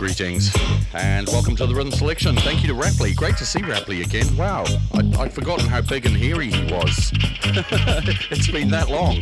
Greetings and welcome to the Rhythm Selection. Thank you to Rapley. Great to see Rapley again. Wow, I'd forgotten how big and hairy he was. It's been that long.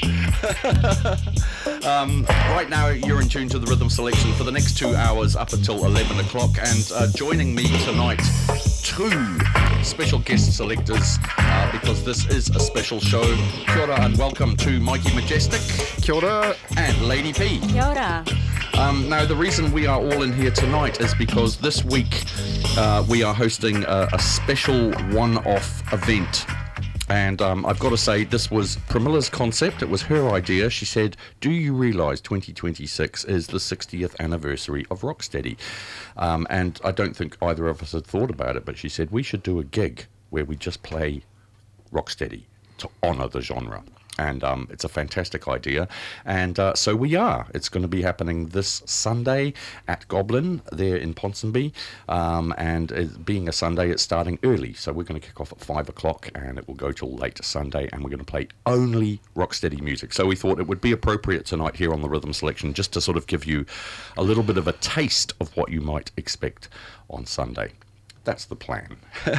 Right now you're in tune to the Rhythm Selection for the next 2 hours up until 11 o'clock, and joining me tonight, two special guest selectors, because this is a special show. Kia ora and welcome to Mikey Majestic. Kia ora. And Lady P. Kia ora. Now, the reason we are all in here tonight is because this week we are hosting a special one-off event. And I've got to say, this was Pramila's concept. It was her idea. She said, do you realise 2026 is the 60th anniversary of Rocksteady? And I don't think either of us had thought about it, but she said, we should do a gig where we just play Rocksteady to honour the genre. And it's a fantastic idea. And so we are. It's going to be happening this Sunday at Goblin there in Ponsonby. And it being a Sunday, it's starting early. So we're going to kick off at 5 o'clock and it will go till late Sunday. And we're going to play only Rocksteady music. So we thought it would be appropriate tonight here on the Rhythm Selection just to sort of give you a little bit of a taste of what you might expect on Sunday. That's the plan.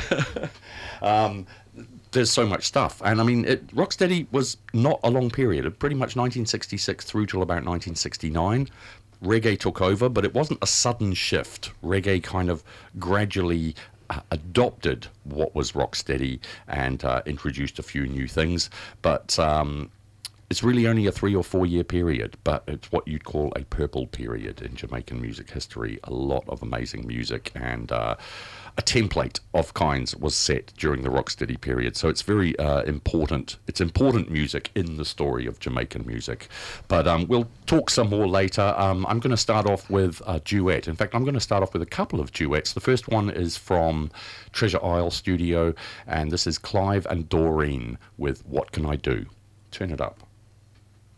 There's so much stuff. And I mean, Rocksteady was not a long period. Pretty much 1966 through till about 1969. Reggae took over, but it wasn't a sudden shift. Reggae kind of gradually adopted what was Rocksteady and introduced a few new things. But it's really only a 3 or 4 year period, but it's what you'd call a purple period in Jamaican music history. A lot of amazing music, and a template of kinds was set during the Rocksteady period. So it's very important. It's important music in the story of Jamaican music. But we'll talk some more later. I'm going to start off with a duet. In fact, I'm going to start off with a couple of duets. The first one is from Treasure Isle Studio, and this is Clive and Doreen with What Can I Do? Turn it up.